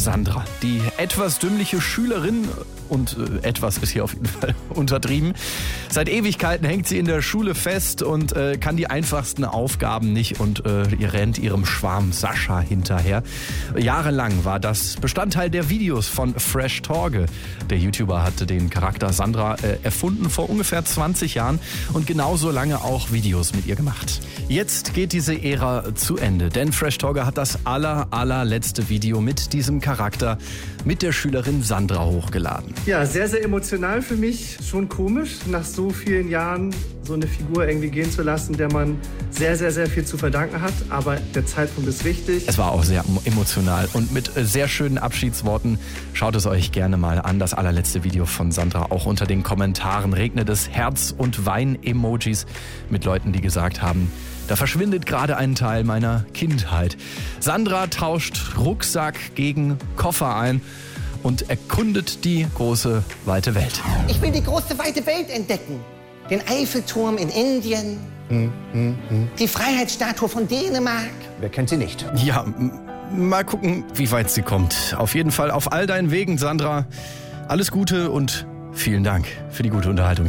Sandra, die etwas dümmliche Schülerin, und etwas ist hier auf jeden Fall untertrieben. Seit Ewigkeiten hängt sie in der Schule fest und kann die einfachsten Aufgaben nicht und ihr rennt ihrem Schwarm Sascha hinterher. Jahrelang war das Bestandteil der Videos von Fresh Torge. Der YouTuber hatte den Charakter Sandra erfunden vor ungefähr 20 Jahren und genauso lange auch Videos mit ihr gemacht. Jetzt geht diese Ära zu Ende, denn Fresh Torge hat das allerletzte Video mit diesem Charakter, mit der Schülerin Sandra hochgeladen. Ja, sehr, sehr emotional für mich. Schon komisch, nach so vielen Jahren so eine Figur irgendwie gehen zu lassen, der man sehr, sehr, sehr viel zu verdanken hat. Aber der Zeitpunkt ist wichtig. Es war auch sehr emotional und mit sehr schönen Abschiedsworten. Schaut es euch gerne mal an, das allerletzte Video von Sandra. Auch unter den Kommentaren regnet es Herz- und Wein-Emojis mit Leuten, die gesagt haben, da verschwindet gerade ein Teil meiner Kindheit. Sandra tauscht Rucksack gegen Koffer ein und erkundet die große, weite Welt. Ich will die große, weite Welt entdecken. Den Eiffelturm in Indien, die Freiheitsstatue von Dänemark. Wer kennt sie nicht? Ja, mal gucken, wie weit sie kommt. Auf jeden Fall auf all deinen Wegen, Sandra. Alles Gute und vielen Dank für die gute Unterhaltung.